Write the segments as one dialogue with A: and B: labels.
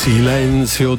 A: Silenzio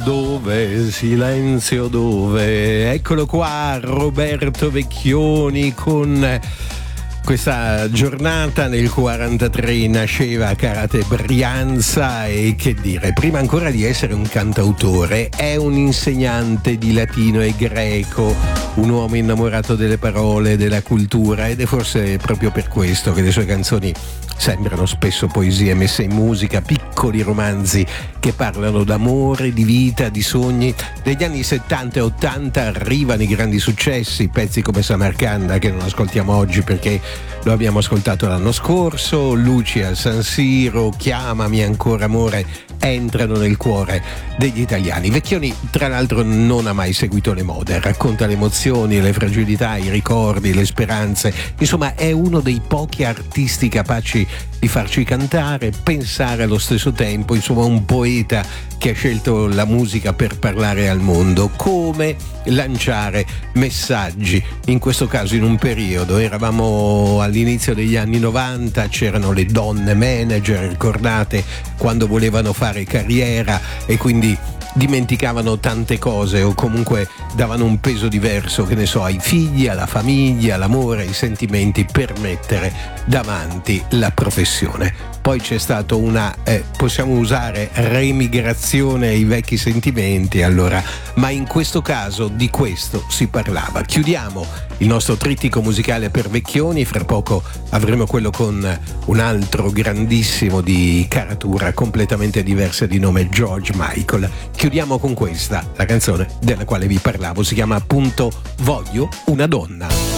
A: dove, eccolo qua Roberto Vecchioni con questa giornata nel 43 nasceva Karate Brianza e che dire, prima ancora di essere un cantautore è un insegnante di latino e greco, un uomo innamorato delle parole, della cultura ed è forse proprio per questo che le sue canzoni sembrano spesso poesie messe in musica, piccoli romanzi che parlano d'amore, di vita, di sogni. Negli anni 70 e 80 arrivano i grandi successi, pezzi come Samarcanda che non ascoltiamo oggi perché lo abbiamo ascoltato l'anno scorso, Luci al San Siro, Chiamami ancora amore, entrano nel cuore degli italiani. Vecchioni tra l'altro non ha mai seguito le mode, racconta le emozioni, le fragilità, i ricordi, le speranze, insomma è uno dei pochi artisti capaci di farci cantare, pensare allo stesso tempo, insomma un poeta che ha scelto la musica per parlare al mondo, come lanciare messaggi, in questo caso in un periodo, eravamo all'inizio degli anni 90, c'erano le donne manager, ricordate, quando volevano fare carriera e quindi dimenticavano tante cose o comunque davano un peso diverso, che ne so, ai figli, alla famiglia, all'amore, ai sentimenti per mettere davanti la professione. Poi c'è stato una, possiamo usare, remigrazione ai vecchi sentimenti, allora, ma in questo caso di questo si parlava. Chiudiamo il nostro trittico musicale per Vecchioni, fra poco avremo quello con un altro grandissimo di caratura completamente diversa di nome George Michael. Chiudiamo con questa, la canzone della quale vi parlavo, si chiama appunto Voglio una donna.